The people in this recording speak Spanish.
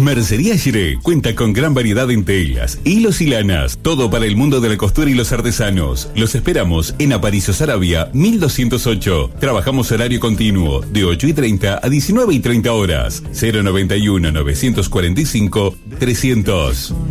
Mercería Giré cuenta con gran variedad en telas, hilos y lanas, todo para el mundo de la costura y los artesanos. Los esperamos en Aparicio Saravia, 1208. Trabajamos horario continuo, de 8:30 a 19:30 horas. 091 945 300.